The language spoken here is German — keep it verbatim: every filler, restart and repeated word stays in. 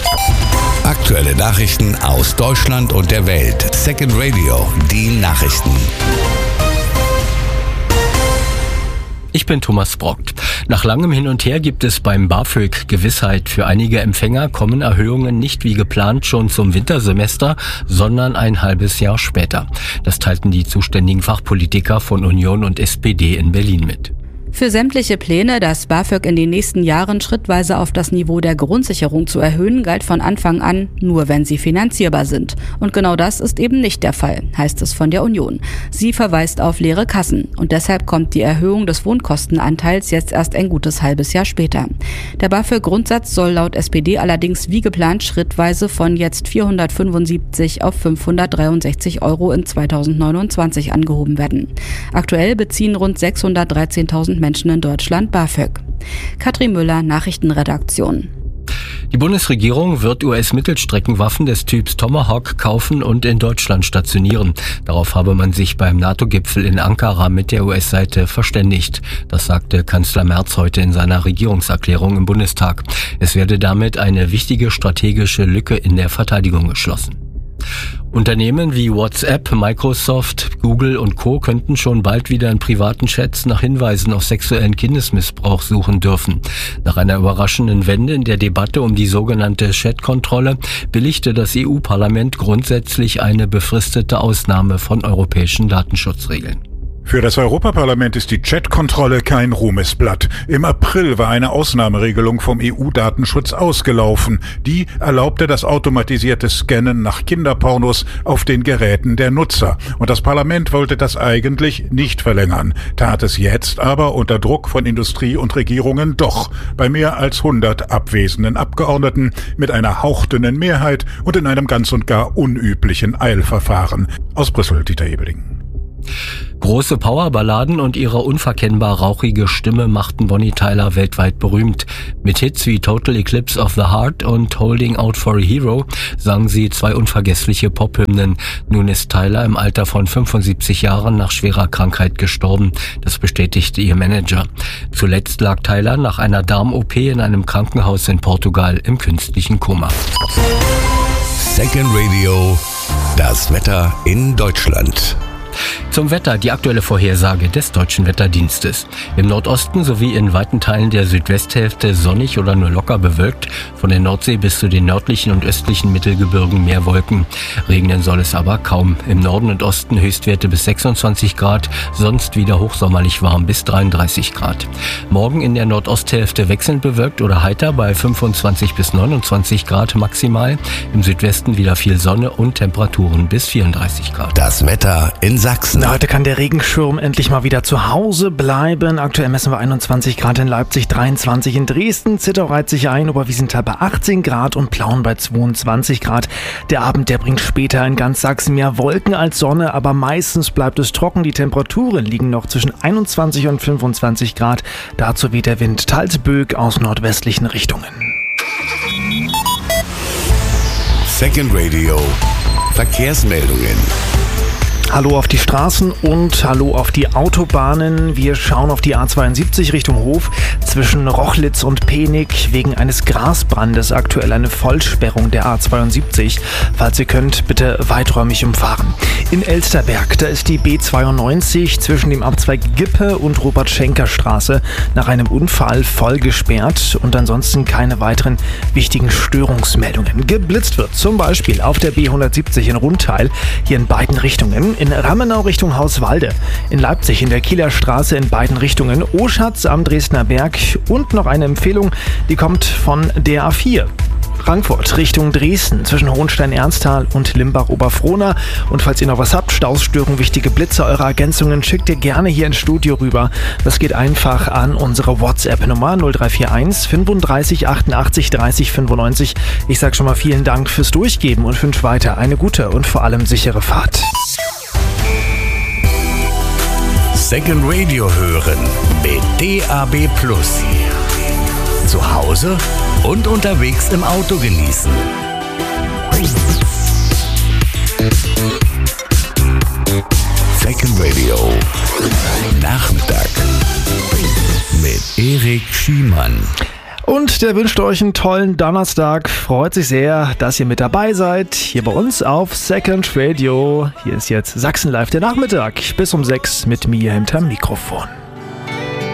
Aktuelle Nachrichten aus Deutschland und der Welt. Second Radio, die Nachrichten. Ich bin Thomas Brockt. Nach langem Hin und Her gibt es beim BAföG Gewissheit. Für einige Empfänger kommen Erhöhungen nicht wie geplant schon zum Wintersemester, sondern ein halbes Jahr später. Das teilten die zuständigen Fachpolitiker von Union und S P D in Berlin mit. Für sämtliche Pläne, das BAföG in den nächsten Jahren schrittweise auf das Niveau der Grundsicherung zu erhöhen, galt von Anfang an, nur wenn sie finanzierbar sind. Und genau das ist eben nicht der Fall, heißt es von der Union. Sie verweist auf leere Kassen und deshalb kommt die Erhöhung des Wohnkostenanteils jetzt erst ein gutes halbes Jahr später. Der BAföG-Grundsatz soll laut S P D allerdings wie geplant schrittweise von jetzt vierhundertfünfundsiebzig auf fünfhundertdreiundsechzig Euro in zweitausendneunundzwanzig angehoben werden. Aktuell beziehen rund sechshundertdreizehntausend Menschen in Deutschland BAföG. Katrin Müller, Nachrichtenredaktion. Die Bundesregierung wird U S-Mittelstreckenwaffen des Typs Tomahawk kaufen und in Deutschland stationieren. Darauf habe man sich beim NATO-Gipfel in Ankara mit der U S-Seite verständigt. Das sagte Kanzler Merz heute in seiner Regierungserklärung im Bundestag. Es werde damit eine wichtige strategische Lücke in der Verteidigung geschlossen. Unternehmen wie WhatsApp, Microsoft, Google und Co. könnten schon bald wieder in privaten Chats nach Hinweisen auf sexuellen Kindesmissbrauch suchen dürfen. Nach einer überraschenden Wende in der Debatte um die sogenannte Chat-Kontrolle billigte das E U-Parlament grundsätzlich eine befristete Ausnahme von europäischen Datenschutzregeln. Für das Europaparlament ist die Chat-Kontrolle kein Ruhmesblatt. Im April war eine Ausnahmeregelung vom E U-Datenschutz ausgelaufen. Die erlaubte das automatisierte Scannen nach Kinderpornos auf den Geräten der Nutzer. Und das Parlament wollte das eigentlich nicht verlängern, tat es jetzt aber unter Druck von Industrie und Regierungen doch. Bei mehr als hundert abwesenden Abgeordneten mit einer hauchdünnen Mehrheit und in einem ganz und gar unüblichen Eilverfahren. Aus Brüssel, Dieter Ebeling. Große Powerballaden und ihre unverkennbar rauchige Stimme machten Bonnie Tyler weltweit berühmt. Mit Hits wie Total Eclipse of the Heart und Holding Out for a Hero sang sie zwei unvergessliche Pophymnen. Nun ist Tyler im Alter von fünfundsiebzig Jahren nach schwerer Krankheit gestorben. Das bestätigte ihr Manager. Zuletzt lag Tyler nach einer Darm-O P in einem Krankenhaus in Portugal im künstlichen Koma. Second Radio, das Wetter in Deutschland. Zum Wetter die aktuelle Vorhersage des Deutschen Wetterdienstes. Im Nordosten sowie in weiten Teilen der Südwesthälfte sonnig oder nur locker bewölkt. Von der Nordsee bis zu den nördlichen und östlichen Mittelgebirgen mehr Wolken. Regnen soll es aber kaum. Im Norden und Osten Höchstwerte bis sechsundzwanzig Grad, sonst wieder hochsommerlich warm bis dreiunddreißig Grad. Morgen in der Nordosthälfte wechselnd bewölkt oder heiter bei fünfundzwanzig bis neunundzwanzig Grad maximal. Im Südwesten wieder viel Sonne und Temperaturen bis vierunddreißig Grad. Das Wetter in Sachsen. Heute kann der Regenschirm endlich mal wieder zu Hause bleiben. Aktuell messen wir einundzwanzig Grad in Leipzig, dreiundzwanzig in Dresden. Zittau reiht sich ein, Oberwiesenthal bei achtzehn Grad und Plauen bei zweiundzwanzig Grad. Der Abend, der bringt später in ganz Sachsen mehr Wolken als Sonne, aber meistens bleibt es trocken. Die Temperaturen liegen noch zwischen einundzwanzig und fünfundzwanzig Grad. Dazu weht der Wind teils böig aus nordwestlichen Richtungen. Second Radio, Verkehrsmeldungen. Hallo auf die Straßen und hallo auf die Autobahnen. Wir schauen auf die A zweiundsiebzig Richtung Hof. Zwischen Rochlitz und Penig wegen eines Grasbrandes aktuell eine Vollsperrung der A zweiundsiebzig. Falls ihr könnt, bitte weiträumig umfahren. In Elsterberg, da ist die B zweiundneunzig zwischen dem Abzweig Gippe und Robert-Schenker-Straße nach einem Unfall voll gesperrt und ansonsten keine weiteren wichtigen Störungsmeldungen. Geblitzt wird zum Beispiel auf der B hundertsiebzig in Rundteil, hier in beiden Richtungen. In Rammenau Richtung Hauswalde, in Leipzig in der Kieler Straße in beiden Richtungen, Oschatz am Dresdner Berg und noch eine Empfehlung, die kommt von der A vier. Frankfurt Richtung Dresden zwischen Hohenstein-Ernsthal und Limbach-Oberfrohna. Und falls ihr noch was habt, Stausstörungen, wichtige Blitze, eure Ergänzungen, schickt ihr gerne hier ins Studio rüber. Das geht einfach an unsere WhatsApp-Nummer null drei vier eins fünfunddreißig achtundachtzig dreißig fünfundneunzig. Ich sage schon mal vielen Dank fürs Durchgeben und wünsche weiter eine gute und vor allem sichere Fahrt. Second Radio hören mit D A B Plus. Zu Hause und unterwegs im Auto genießen. Second Radio Nachmittag mit Erik Schiemann. Und der wünscht euch einen tollen Donnerstag. Freut sich sehr, dass ihr mit dabei seid. Hier bei uns auf Second Radio. Hier ist jetzt Sachsen Live der Nachmittag. Bis um sechs mit mir hinterm Mikrofon.